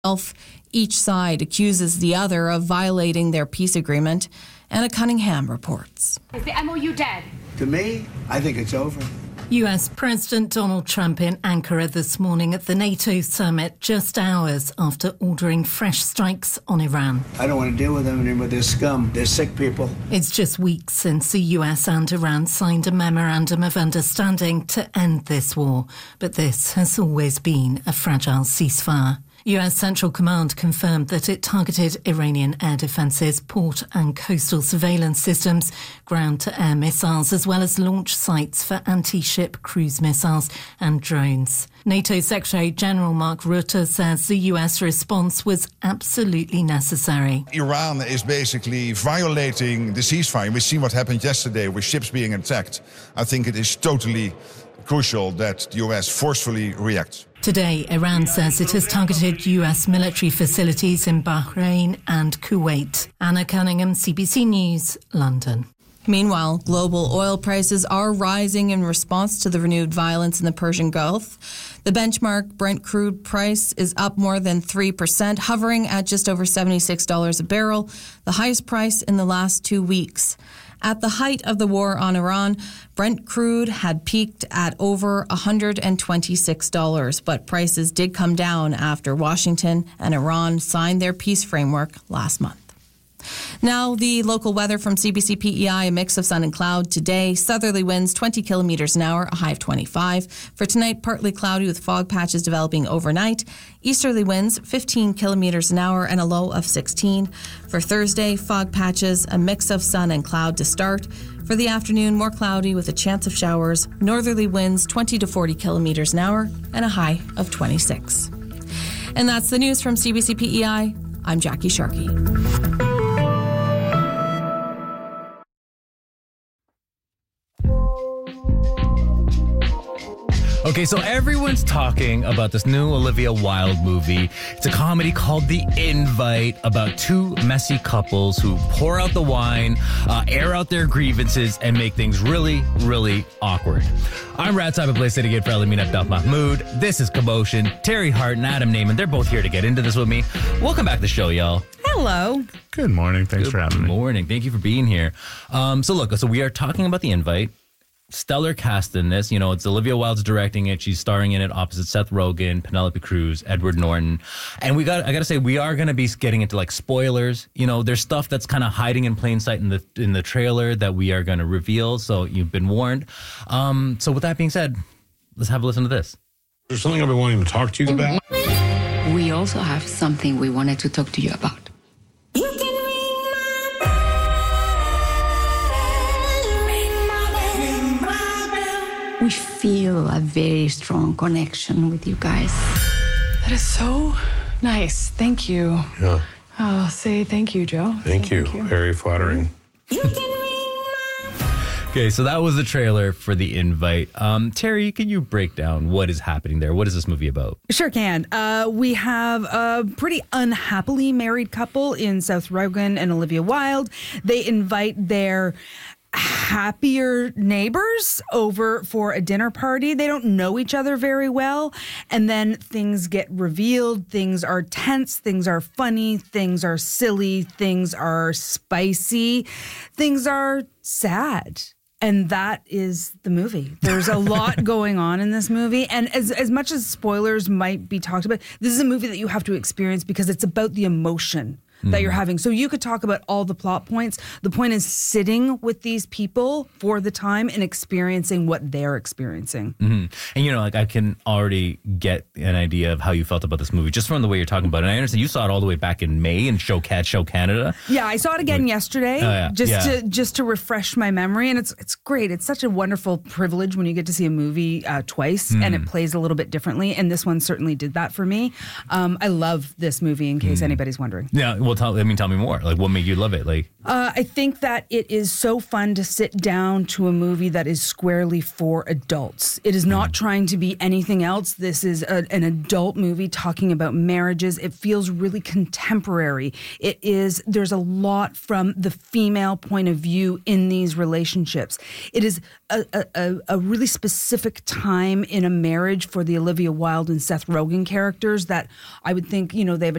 Gulf. Each side accuses the other of violating their peace agreement. Anna Cunningham reports. Is the MOU dead? To me, I think it's over. US President Donald Trump in Ankara this morning at the NATO summit, just hours after ordering fresh strikes on Iran. I don't want to deal with them anymore. They're scum. They're sick people. It's just weeks since the US and Iran signed a memorandum of understanding to end this war. But this has always been a fragile ceasefire. US Central Command confirmed that it targeted Iranian air defences, port and coastal surveillance systems, ground-to-air missiles, as well as launch sites for anti-ship cruise missiles and drones. NATO Secretary-General Mark Rutte says the US response was absolutely necessary. Iran is basically violating the ceasefire. We've seen what happened yesterday with ships being attacked. I think it is totally crucial that the US forcefully reacts. Today, Iran says it has targeted US military facilities in Bahrain and Kuwait. Anna Cunningham, CBC News, London. Meanwhile, global oil prices are rising in response to the renewed violence in the Persian Gulf. The benchmark Brent crude price is up more than 3%, hovering at just over $76 a barrel, the highest price in the last 2 weeks. At the height of the war on Iran, Brent crude had peaked at over $126, but prices did come down after Washington and Iran signed their peace framework last month. Now, the local weather from CBC PEI, a mix of sun and cloud today. Southerly winds 20 kilometers an hour, a high of 25. For tonight, partly cloudy with fog patches developing overnight. Easterly winds 15 kilometers an hour and a low of 16. For Thursday, fog patches, a mix of sun and cloud to start. For the afternoon, more cloudy with a chance of showers. Northerly winds 20 to 40 kilometers an hour and a high of 26. And that's the news from CBC PEI. I'm Jackie Sharkey. Okay, so everyone's talking about this new Olivia Wilde movie. It's a comedy called The Invite about two messy couples who pour out the wine, air out their grievances, and make things really, really awkward. I'm Rad Cyber Play City Gate for Alamin Abdel Mahmoud. This is Commotion. Terry Hart and Adam Naiman, they're both here to get into this with me. Welcome back to the show, y'all. Hello. Good morning. Thanks for having me. Good morning. Thank you for being here. So we are talking about The Invite. Stellar cast in this. You know, it's Olivia Wilde's directing it. She's starring in it opposite Seth Rogen, Penelope Cruz, Edward Norton. And I gotta say, we are gonna be getting into like spoilers. You know, there's stuff that's kind of hiding in plain sight in the trailer that we are gonna reveal. So you've been warned. So with that being said, let's have a listen to this. There's something I've been wanting to talk to you about. We also have something we wanted to talk to you about. We feel a very strong connection with you guys. That is so nice. Thank you. Yeah. I'll say thank you, Joe. Thank you. Very flattering. Okay, so that was the trailer for The Invite. Terry, can you break down what is happening there? What is this movie about? Sure can. We have a pretty unhappily married couple in Seth Rogen and Olivia Wilde. They invite their happier neighbors over for a dinner party. They don't know each other very well. And then things get revealed. Things are tense. Things are funny. Things are silly. Things are spicy. Things are sad. And that is the movie. There's a lot going on in this movie. And as much as spoilers might be talked about, this is a movie that you have to experience because it's about the emotion that you're having. So you could talk about all the plot points. The point is sitting with these people for the time and experiencing what they're experiencing. Mm-hmm. And, you know, like I can already get an idea of how you felt about this movie just from the way you're talking about it. And I understand you saw it all the way back in May in Show Canada. Yeah, I saw it again yesterday just to refresh my memory. And it's great. It's such a wonderful privilege when you get to see a movie twice and it plays a little bit differently. And this one certainly did that for me. I love this movie in case anybody's wondering. Yeah, well, Well, tell me more. Like, what made you love it? Like, I think that it is so fun to sit down to a movie that is squarely for adults. It is not trying to be anything else. This is an adult movie talking about marriages. It feels really contemporary. There's a lot from the female point of view in these relationships. It is a really specific time in a marriage for the Olivia Wilde and Seth Rogen characters that I would think, they have a